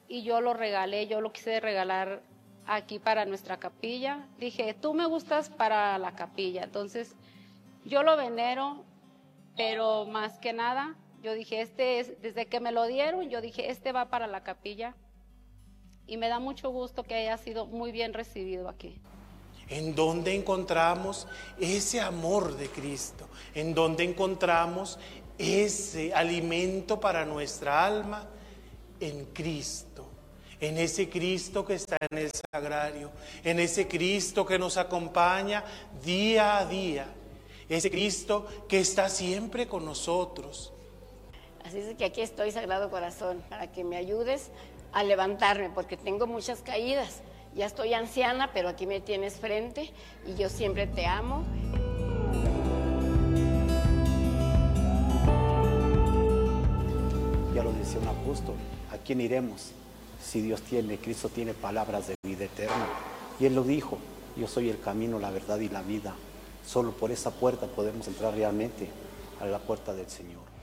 y yo lo regalé, yo lo quise regalar aquí para nuestra capilla. Dije, tú me gustas para la capilla, entonces yo lo venero, pero más que nada, yo dije, desde que me lo dieron, yo dije, va para la capilla, y me da mucho gusto que haya sido muy bien recibido aquí. ¿En dónde encontramos ese amor de Cristo? ¿En dónde encontramos ese alimento para nuestra alma? En Cristo, en ese Cristo que está en el sagrario, en ese Cristo que nos acompaña día a día, ese Cristo que está siempre con nosotros. Así es que aquí estoy, Sagrado Corazón, para que me ayudes a levantarme, porque tengo muchas caídas. Ya estoy anciana, pero aquí me tienes frente y yo siempre te amo. Ya lo decía un apóstol, ¿a quién iremos? Si Cristo tiene palabras de vida eterna. Y Él lo dijo, yo soy el camino, la verdad y la vida. Solo por esa puerta podemos entrar realmente a la puerta del Señor.